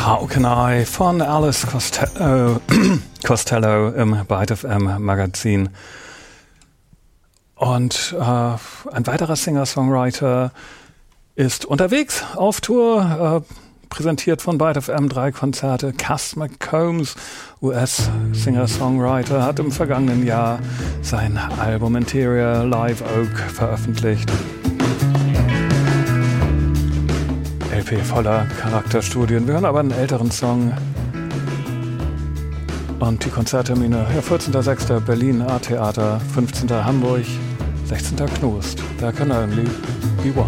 How Can I von Alice Costello im Byte FM Magazin. Und ein weiterer Singer-Songwriter ist unterwegs auf Tour, präsentiert von Byte FM 3 Konzerte. Cass McCombs, US-Singer-Songwriter, hat im vergangenen Jahr sein Album Interior Live Oak veröffentlicht. LP voller Charakterstudien. Wir hören aber einen älteren Song. Und die Konzerttermine: 14.06. Berlin A-Theater, 15. Hamburg, 16. Knust. Da kann er im Lied Be One.